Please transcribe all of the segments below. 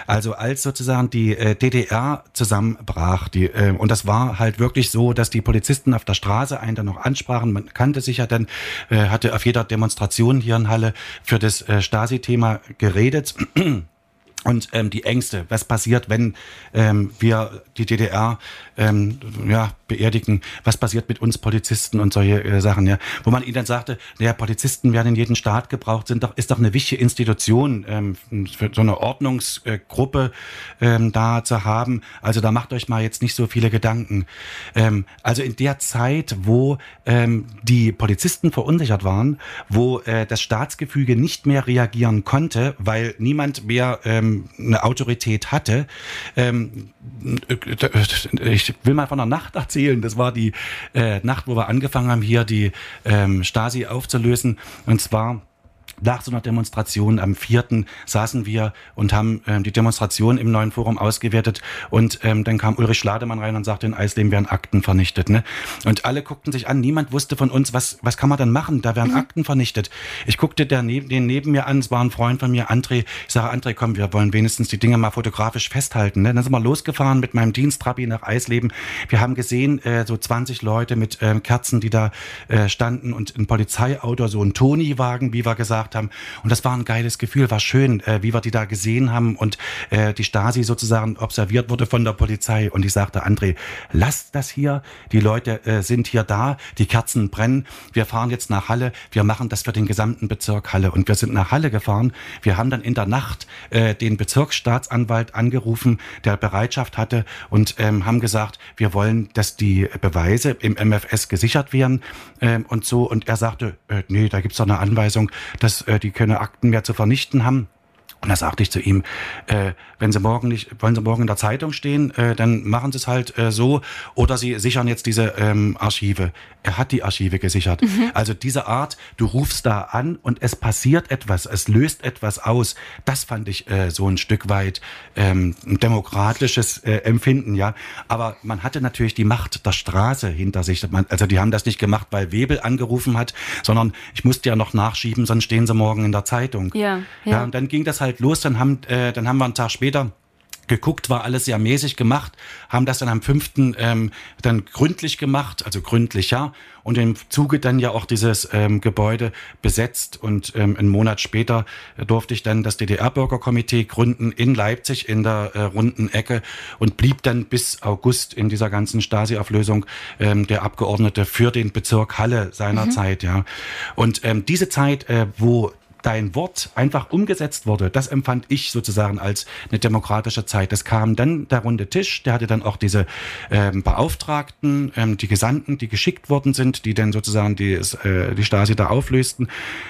Also als sozusagen die DDR zusammenbrach, und das war halt wirklich so, dass die Polizisten auf der Straße einen dann noch ansprachen. Man kannte sich ja dann, hatte auf jeder Demonstration hier in Halle für das Stasi-Thema geredet. Und die Ängste, was passiert, wenn wir die DDR beerdigen, was passiert mit uns Polizisten und solche Sachen, ja, wo man ihnen dann sagte, naja, Polizisten werden in jedem Staat gebraucht, ist doch eine wichtige Institution für so eine Ordnungsgruppe da zu haben. Also da macht euch mal jetzt nicht so viele Gedanken. Also in der Zeit, wo die Polizisten verunsichert waren, wo das Staatsgefüge nicht mehr reagieren konnte, weil niemand mehr eine Autorität hatte. Ich will mal von der Nacht erzählen. Das war die Nacht, wo wir angefangen haben, hier die Stasi aufzulösen. Und zwar nach so einer Demonstration am 4. saßen wir und haben die Demonstration im neuen Forum ausgewertet und dann kam Ulrich Schlademann rein und sagte, in Eisleben werden Akten vernichtet. Ne? Und alle guckten sich an, niemand wusste von uns, was kann man dann machen, da werden Akten vernichtet. Ich guckte den neben mir an, es war ein Freund von mir, André. Ich sage, André, komm, wir wollen wenigstens die Dinge mal fotografisch festhalten. Ne? Dann sind wir losgefahren mit meinem Diensttrabi nach Eisleben. Wir haben gesehen, so 20 Leute mit Kerzen, die da standen und ein Polizeiauto, so ein Toni-Wagen, wie wir gesagt haben. Und das war ein geiles Gefühl, war schön, wie wir die da gesehen haben und die Stasi sozusagen observiert wurde von der Polizei. Und ich sagte, André, lasst das hier, die Leute sind hier da, die Kerzen brennen, wir fahren jetzt nach Halle, wir machen das für den gesamten Bezirk Halle. Und wir sind nach Halle gefahren, wir haben dann in der Nacht den Bezirksstaatsanwalt angerufen, der Bereitschaft hatte und haben gesagt, wir wollen, dass die Beweise im MFS gesichert werden und so. Und er sagte, nee, da gibt's doch eine Anweisung, dass die keine Akten mehr zu vernichten haben. Und da sagte ich zu ihm, wollen Sie morgen in der Zeitung stehen, dann machen Sie es halt so, oder Sie sichern jetzt diese Archive. Er hat die Archive gesichert. Also diese Art, du rufst da an und es passiert etwas, es löst etwas aus. Das fand ich so ein Stück weit ein demokratisches Empfinden, ja. Aber man hatte natürlich die Macht der Straße hinter sich. Also die haben das nicht gemacht, weil Webel angerufen hat, sondern ich musste ja noch nachschieben, sonst stehen sie morgen in der Zeitung. Ja, und dann ging das halt los, dann haben wir einen Tag später geguckt, war alles sehr mäßig gemacht, haben das dann am 5. Dann gründlich gemacht, also gründlicher, und im Zuge dann ja auch dieses Gebäude besetzt und einen Monat später durfte ich dann das DDR-Bürgerkomitee gründen in Leipzig in der runden Ecke und blieb dann bis August in dieser ganzen Stasi-Auflösung der Abgeordnete für den Bezirk Halle seinerzeit, ja. Und diese Zeit, wo dein Wort einfach umgesetzt wurde, das empfand ich sozusagen als eine demokratische Zeit. Das kam dann der runde Tisch, der hatte dann auch diese Beauftragten, die Gesandten, die geschickt worden sind, die dann sozusagen die Stasi da auflösten.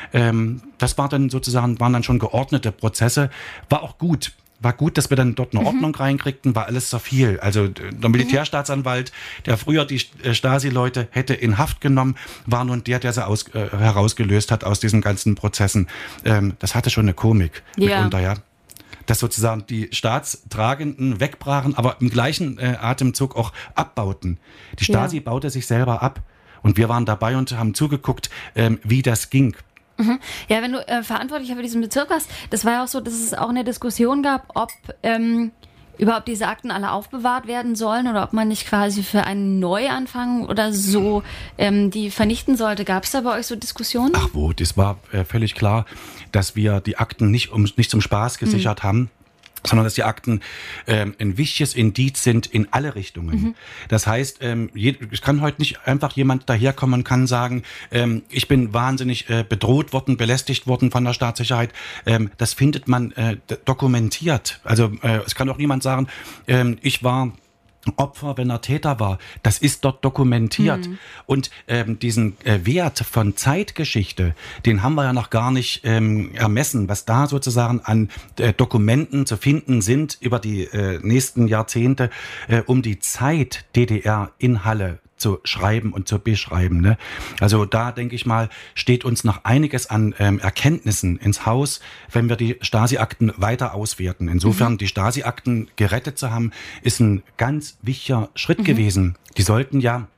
Das waren dann schon geordnete Prozesse, war auch gut. War gut, dass wir dann dort eine Ordnung reinkriegten, war alles so viel. Also der Militärstaatsanwalt, der früher die Stasi-Leute hätte in Haft genommen, war nun der sie herausgelöst hat aus diesen ganzen Prozessen. Das hatte schon eine Komik mitunter, ja. Dass sozusagen die Staatstragenden wegbrachen, aber im gleichen Atemzug auch abbauten. Die Stasi baute sich selber ab und wir waren dabei und haben zugeguckt, wie das ging. Ja, wenn du Verantwortlicher für diesen Bezirk warst, das war ja auch so, dass es auch eine Diskussion gab, ob überhaupt diese Akten alle aufbewahrt werden sollen oder ob man nicht quasi für einen Neuanfang oder so die vernichten sollte. Gab es da bei euch so Diskussionen? Ach wo, das war völlig klar, dass wir die Akten nicht zum Spaß gesichert haben, sondern dass die Akten ein wichtiges Indiz sind in alle Richtungen. Das heißt, es kann heute nicht einfach jemand daherkommen und kann sagen, ich bin wahnsinnig bedroht worden, belästigt worden von der Staatssicherheit. Das findet man dokumentiert. Also es kann auch niemand sagen, ich war Opfer, wenn er Täter war. Das ist dort dokumentiert. Und diesen Wert von Zeitgeschichte, den haben wir ja noch gar nicht ermessen, was da sozusagen an Dokumenten zu finden sind über die nächsten Jahrzehnte, um die Zeit DDR in Halle zu schreiben und zu beschreiben. Ne? Also da, denke ich mal, steht uns noch einiges an Erkenntnissen ins Haus, wenn wir die Stasi-Akten weiter auswerten. Insofern, die Stasi-Akten gerettet zu haben, ist ein ganz wichtiger Schritt gewesen. Die sollten ja,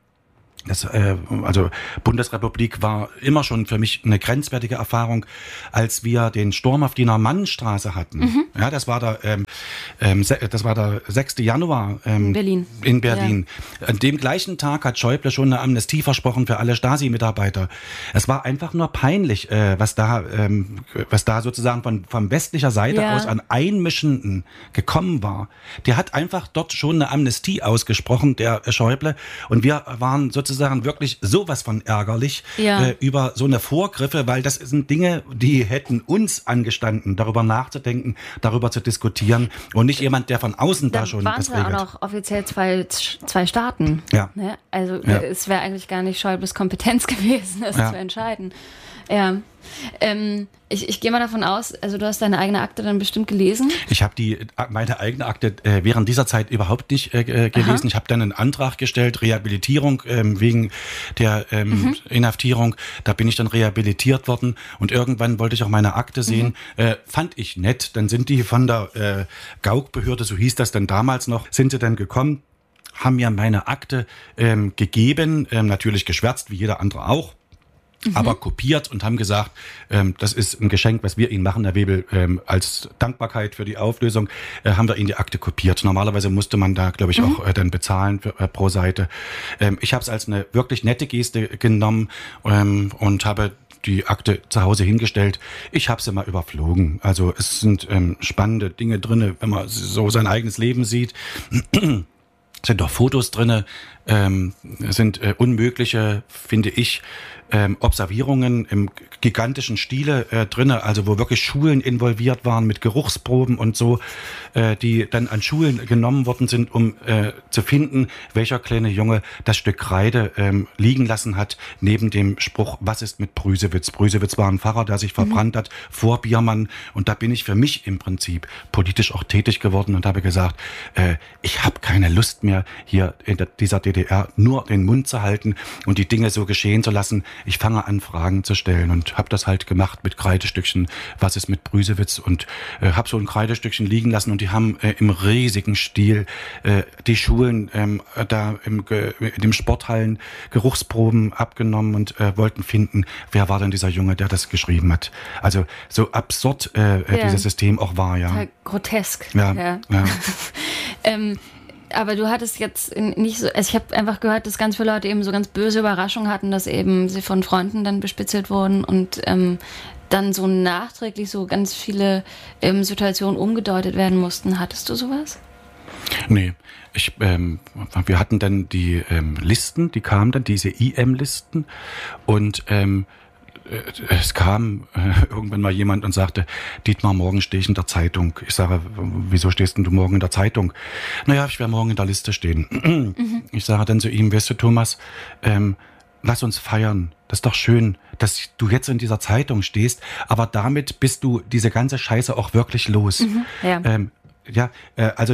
also Bundesrepublik war immer schon für mich eine grenzwertige Erfahrung, als wir den Sturm auf die Normannenstraße hatten. Ja, das war da das war der 6. Januar Berlin. in Berlin. Ja. An dem gleichen Tag hat Schäuble schon eine Amnestie versprochen für alle Stasi-Mitarbeiter. Es war einfach nur peinlich, was da sozusagen von westlicher Seite aus an Einmischenden gekommen war. Der hat einfach dort schon eine Amnestie ausgesprochen, der Schäuble. Und wir waren sozusagen wirklich sowas von ärgerlich über so eine Vorgriffe, weil das sind Dinge, die hätten uns angestanden, darüber nachzudenken, darüber zu diskutieren und nicht jemand, der von außen da schon das regelt. Da waren ja auch noch offiziell zwei Staaten. Ja. Ne? Also es wäre eigentlich gar nicht Schäubles Kompetenz gewesen, das zu entscheiden. Ja. Ich gehe mal davon aus, also du hast deine eigene Akte dann bestimmt gelesen? Ich habe meine eigene Akte während dieser Zeit überhaupt nicht gelesen. Aha. Ich habe dann einen Antrag gestellt, Rehabilitierung wegen der Inhaftierung. Da bin ich dann rehabilitiert worden und irgendwann wollte ich auch meine Akte sehen. Fand ich nett. Dann sind die von der Gauk-Behörde, so hieß das dann damals noch, sind sie dann gekommen, haben mir meine Akte gegeben, natürlich geschwärzt, wie jeder andere auch. Aber kopiert und haben gesagt, das ist ein Geschenk, was wir Ihnen machen, Herr Webel, als Dankbarkeit für die Auflösung, haben wir Ihnen die Akte kopiert. Normalerweise musste man da, glaube ich, auch dann bezahlen pro Seite. Ich habe es als eine wirklich nette Geste genommen und habe die Akte zu Hause hingestellt. Ich habe sie mal überflogen. Also es sind spannende Dinge drin, wenn man so sein eigenes Leben sieht. Sind doch Fotos drin, sind unmögliche, finde ich, Observierungen im gigantischen Stile drinne, also wo wirklich Schulen involviert waren mit Geruchsproben und so, die dann an Schulen genommen worden sind, um zu finden, welcher kleine Junge das Stück Kreide liegen lassen hat, neben dem Spruch, was ist mit Brüsewitz? Brüsewitz war ein Pfarrer, der sich verbrannt hat vor Biermann, und da bin ich für mich im Prinzip politisch auch tätig geworden und habe gesagt, ich habe keine Lust mehr, hier in dieser DDR nur den Mund zu halten und die Dinge so geschehen zu lassen. Ich fange an, Fragen zu stellen und habe das halt gemacht mit Kreidestückchen, was ist mit Brüsewitz, und habe so ein Kreidestückchen liegen lassen und die haben im riesigen Stil die Schulen da in dem Sporthallen Geruchsproben abgenommen und wollten finden, wer war denn dieser Junge, der das geschrieben hat. Also so absurd dieses System auch war, ja. Total grotesk. Ja. Aber du hattest jetzt nicht so, also ich habe einfach gehört, dass ganz viele Leute eben so ganz böse Überraschungen hatten, dass eben sie von Freunden dann bespitzelt wurden und dann so nachträglich so ganz viele Situationen umgedeutet werden mussten. Hattest du sowas? Nee, wir hatten dann die Listen, die kamen dann, diese IM-Listen, und es kam irgendwann mal jemand und sagte, Dietmar, morgen stehe ich in der Zeitung. Ich sage, wieso stehst denn du morgen in der Zeitung? Naja, ich werde morgen in der Liste stehen. Ich sage dann zu ihm, weißt du, Thomas, lass uns feiern. Das ist doch schön, dass du jetzt in dieser Zeitung stehst, aber damit bist du diese ganze Scheiße auch wirklich los. Ja. Also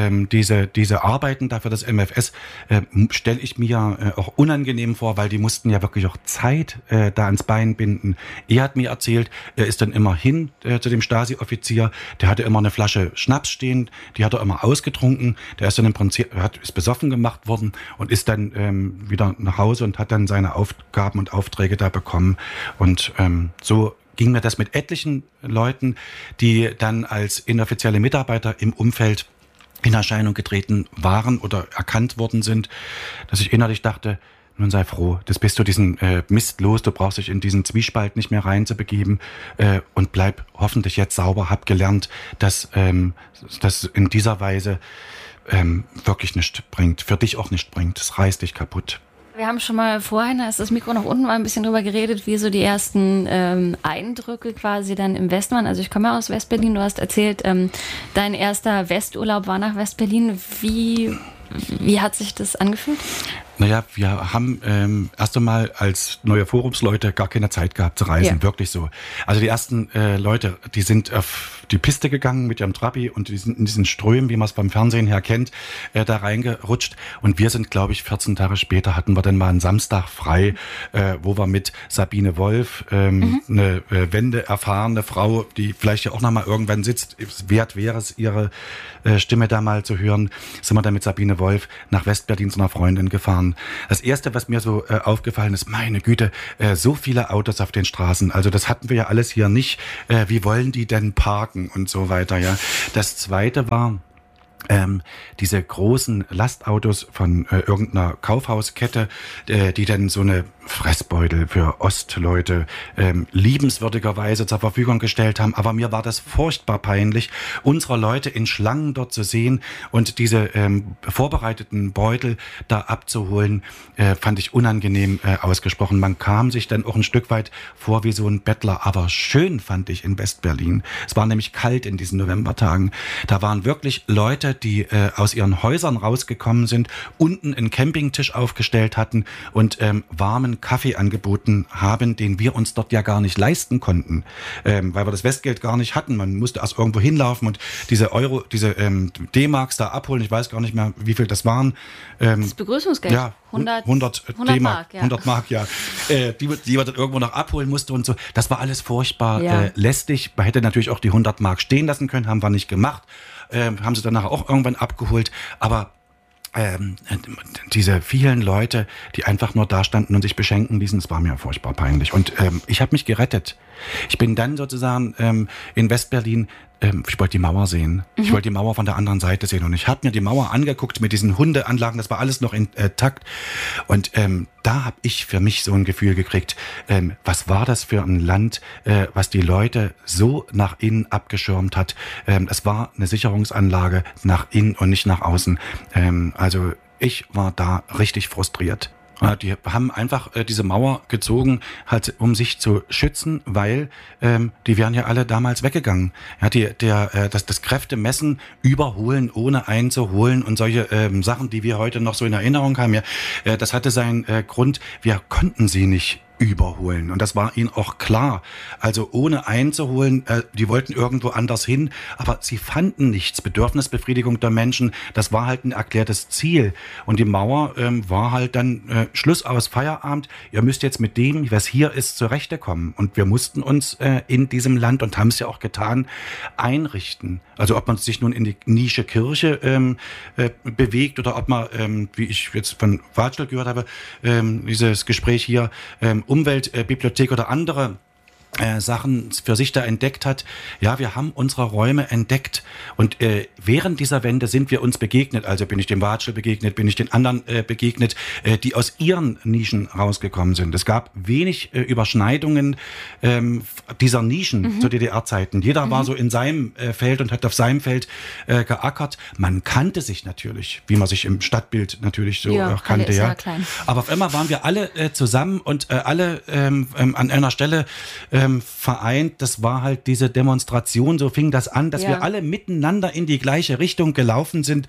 diese Arbeiten dafür das MFS stelle ich mir auch unangenehm vor, weil die mussten ja wirklich auch Zeit da ans Bein binden. Er hat mir erzählt, er ist dann immer hin zu dem Stasi-Offizier, der hatte immer eine Flasche Schnaps stehen, die hat er immer ausgetrunken, der ist dann im Prinzip, ist besoffen gemacht worden und ist dann wieder nach Hause und hat dann seine Aufgaben und Aufträge da bekommen, und so ging mir das mit etlichen Leuten, die dann als inoffizielle Mitarbeiter im Umfeld in Erscheinung getreten waren oder erkannt worden sind, dass ich innerlich dachte, nun sei froh, das bist du diesen Mist los, du brauchst dich in diesen Zwiespalt nicht mehr reinzubegeben und bleib hoffentlich jetzt sauber, hab gelernt, dass das in dieser Weise wirklich nichts bringt, für dich auch nichts bringt, das reißt dich kaputt. Wir haben schon mal vorhin, als das Mikro noch unten war, ein bisschen drüber geredet, wie so die ersten Eindrücke quasi dann im Westen waren. Also ich komme ja aus Westberlin, du hast erzählt, dein erster Westurlaub war nach Westberlin. Wie hat sich das angefühlt? Naja, wir haben erst einmal als neue Forumsleute gar keine Zeit gehabt zu reisen, wirklich so. Also die ersten Leute, die sind auf die Piste gegangen mit ihrem Trabi und die sind in diesen Strömen, wie man es beim Fernsehen her kennt, da reingerutscht. Und wir sind, glaube ich, 14 Tage später hatten wir dann mal einen Samstag frei, wo wir mit Sabine Wolf, eine Wende erfahrene Frau, die vielleicht ja auch noch mal irgendwann sitzt, wert wäre es, ihre Stimme da mal zu hören, sind wir dann mit Sabine Wolf nach Westberlin zu einer Freundin gefahren. Das Erste, was mir so aufgefallen ist, meine Güte, so viele Autos auf den Straßen. Also das hatten wir ja alles hier nicht. Wie wollen die denn parken und so weiter, ja. Das Zweite war, diese großen Lastautos von irgendeiner Kaufhauskette, die dann so eine Fressbeutel für Ostleute liebenswürdigerweise zur Verfügung gestellt haben. Aber mir war das furchtbar peinlich, unsere Leute in Schlangen dort zu sehen und diese vorbereiteten Beutel da abzuholen, fand ich unangenehm ausgesprochen. Man kam sich dann auch ein Stück weit vor wie so ein Bettler. Aber schön fand ich in Westberlin. Es war nämlich kalt in diesen Novembertagen. Da waren wirklich Leute, die aus ihren Häusern rausgekommen sind, unten einen Campingtisch aufgestellt hatten und warmen Kaffee angeboten haben, den wir uns dort ja gar nicht leisten konnten, weil wir das Westgeld gar nicht hatten. Man musste erst irgendwo hinlaufen und diese D-Marks da abholen. Ich weiß gar nicht mehr, wie viel das waren. Das Begrüßungsgeld? Ja, 100 D-Mark, 100 Mark, ja. Die wir dann irgendwo noch abholen musste und so. Das war alles furchtbar lästig. Man hätte natürlich auch die 100 Mark stehen lassen können, haben wir nicht gemacht. Haben sie dann nachher auch irgendwann abgeholt. Aber diese vielen Leute, die einfach nur da standen und sich beschenken ließen, das war mir furchtbar peinlich. Und ich habe mich gerettet. Ich bin dann sozusagen in Westberlin, ich wollte die Mauer sehen. Ich wollte die Mauer von der anderen Seite sehen. Und ich habe mir die Mauer angeguckt mit diesen Hundeanlagen, das war alles noch intakt. Und da habe ich für mich so ein Gefühl gekriegt, was war das für ein Land, was die Leute so nach innen abgeschirmt hat. Es war eine Sicherungsanlage nach innen und nicht nach außen. Also ich war da richtig frustriert. Die haben einfach diese Mauer gezogen, halt, um sich zu schützen, weil die wären ja alle damals weggegangen. Ja, das Kräftemessen, überholen ohne einzuholen und solche Sachen, die wir heute noch so in Erinnerung haben, ja, das hatte seinen Grund, wir konnten sie nicht überholen. Und das war ihnen auch klar. Also ohne einzuholen, die wollten irgendwo anders hin, aber sie fanden nichts. Bedürfnisbefriedigung der Menschen, das war halt ein erklärtes Ziel. Und die Mauer war halt dann Schluss aus, Feierabend. Ihr müsst jetzt mit dem, was hier ist, zurechtkommen. Und wir mussten uns in diesem Land, und haben es ja auch getan, einrichten. Also ob man sich nun in die Nische Kirche bewegt oder ob man, wie ich jetzt von Watschel gehört habe, dieses Gespräch hier, Umweltbibliothek oder andere Sachen für sich da entdeckt hat. Ja, wir haben unsere Räume entdeckt und während dieser Wende sind wir uns begegnet. Also bin ich dem Watschel begegnet, bin ich den anderen begegnet, die aus ihren Nischen rausgekommen sind. Es gab wenig Überschneidungen dieser Nischen zu DDR-Zeiten. Jeder war so in seinem Feld und hat auf seinem Feld geackert. Man kannte sich natürlich, wie man sich im Stadtbild natürlich so auch kannte. Ja. Aber auf einmal waren wir alle zusammen und alle an einer Stelle vereint. Das war halt diese Demonstration, so fing das an, dass wir alle miteinander in die gleiche Richtung gelaufen sind.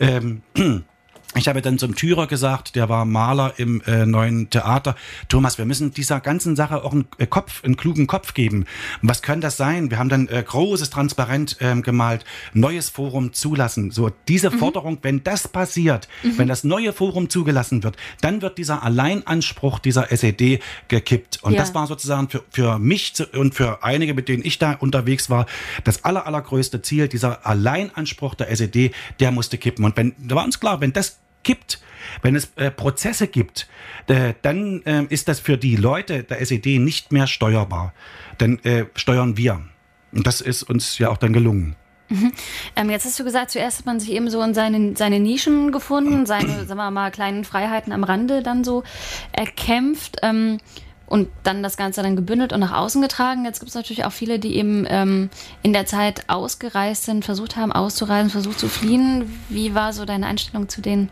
Ich habe dann zum Thürer gesagt, der war Maler im Neuen Theater, Thomas, wir müssen dieser ganzen Sache auch einen klugen Kopf geben. Was kann das sein? Wir haben dann großes Transparent gemalt, neues Forum zulassen. So diese Forderung, wenn das passiert, wenn das neue Forum zugelassen wird, dann wird dieser Alleinanspruch dieser SED gekippt. Und das war sozusagen für mich und für einige, mit denen ich da unterwegs war, das allergrößte Ziel. Dieser Alleinanspruch der SED, der musste kippen. Und da war uns klar, wenn das gibt, wenn es Prozesse gibt, dann ist das für die Leute der SED nicht mehr steuerbar. Dann steuern wir. Und das ist uns ja auch dann gelungen. Jetzt hast du gesagt, zuerst hat man sich eben so in seine Nischen gefunden, seine, sagen wir mal, kleinen Freiheiten am Rande dann so erkämpft. Und dann das Ganze dann gebündelt und nach außen getragen. Jetzt gibt es natürlich auch viele, die eben in der Zeit ausgereist sind, versucht haben auszureisen, versucht zu fliehen. Wie war so deine Einstellung zu denen?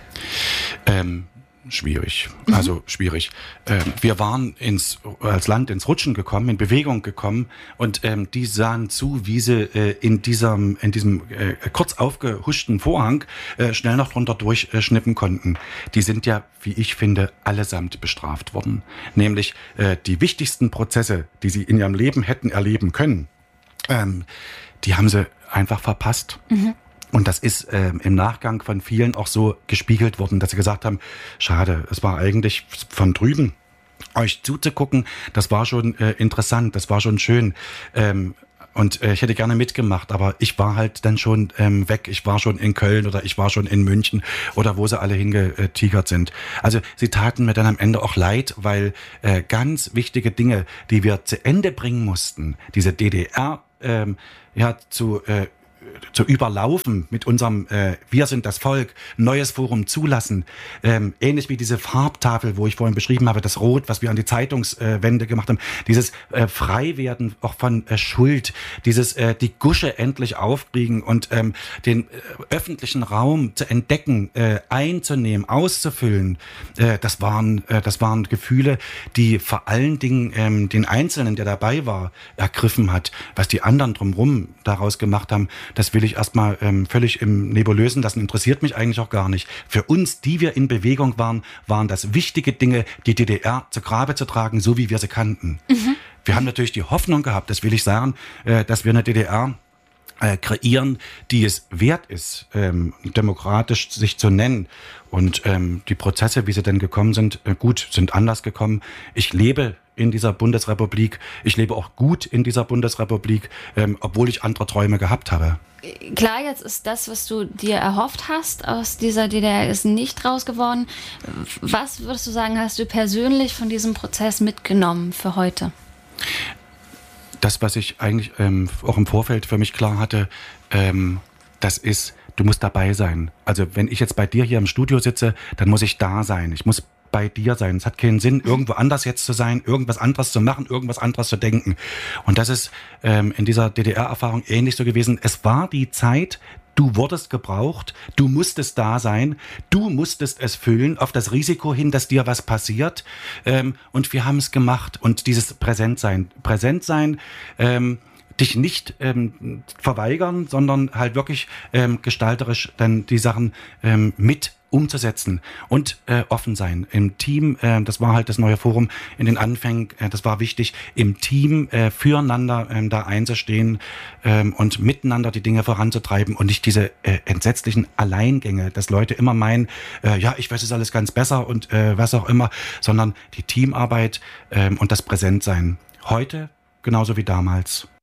Schwierig. Also schwierig. Wir waren als Land ins Rutschen gekommen, in Bewegung gekommen und die sahen zu, wie sie in diesem kurz aufgehuschten Vorhang schnell noch drunter durchschnippen konnten. Die sind ja, wie ich finde, allesamt bestraft worden. Nämlich die wichtigsten Prozesse, die sie in ihrem Leben hätten erleben können, die haben sie einfach verpasst. Und das ist im Nachgang von vielen auch so gespiegelt worden, dass sie gesagt haben, schade, es war eigentlich von drüben euch zuzugucken, das war schon interessant, das war schon schön. Und ich hätte gerne mitgemacht, aber ich war halt dann schon weg. Ich war schon in Köln oder ich war schon in München oder wo sie alle hingetigert sind. Also sie taten mir dann am Ende auch leid, weil ganz wichtige Dinge, die wir zu Ende bringen mussten, diese DDR zu zu überlaufen mit unserem Wir sind das Volk, neues Forum zulassen. Ähnlich wie diese Farbtafel, wo ich vorhin beschrieben habe, das Rot, was wir an die Zeitungswände gemacht haben. Dieses Freiwerden auch von Schuld, dieses die Gusche endlich aufkriegen und den öffentlichen Raum zu entdecken, einzunehmen, auszufüllen. Das waren Gefühle, die vor allen Dingen den Einzelnen, der dabei war, ergriffen hat. Was die anderen drumherum daraus gemacht haben, das will ich erstmal völlig im Nebulösen lassen, interessiert mich eigentlich auch gar nicht. Für uns, die wir in Bewegung waren, waren das wichtige Dinge, die DDR zu Grabe zu tragen, so wie wir sie kannten. Wir haben natürlich die Hoffnung gehabt, das will ich sagen, dass wir eine DDR kreieren, die es wert ist, demokratisch sich zu nennen. Und die Prozesse, wie sie denn gekommen sind, sind anders gekommen. Ich lebe in dieser Bundesrepublik. Ich lebe auch gut in dieser Bundesrepublik, obwohl ich andere Träume gehabt habe. Klar, jetzt ist das, was du dir erhofft hast aus dieser DDR, ist nicht raus geworden. Was würdest du sagen, hast du persönlich von diesem Prozess mitgenommen für heute? Das, was ich eigentlich auch im Vorfeld für mich klar hatte, das ist, du musst dabei sein. Also wenn ich jetzt bei dir hier im Studio sitze, dann muss ich da sein. Ich muss bei dir sein. Es hat keinen Sinn, irgendwo anders jetzt zu sein, irgendwas anderes zu machen, irgendwas anderes zu denken. Und das ist in dieser DDR-Erfahrung ähnlich so gewesen. Es war die Zeit, du wurdest gebraucht, du musstest da sein, du musstest es füllen, auf das Risiko hin, dass dir was passiert. Und wir haben es gemacht. Und dieses Präsentsein, dich nicht verweigern, sondern halt wirklich gestalterisch dann die Sachen mit umzusetzen und offen sein. Im Team, das war halt das neue Forum in den Anfängen, das war wichtig, im Team füreinander da einzustehen und miteinander die Dinge voranzutreiben und nicht diese entsetzlichen Alleingänge, dass Leute immer meinen, ja, ich weiß es alles ganz besser und was auch immer, sondern die Teamarbeit und das Präsentsein. Heute genauso wie damals.